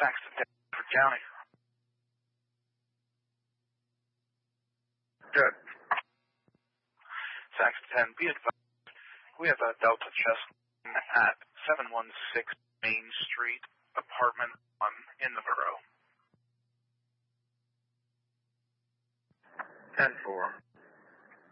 Saxton 10 for County. Good. Saxton 10, be advised. We have a Delta Chest at 716 Main Street, apartment 1 in the borough. 10-4.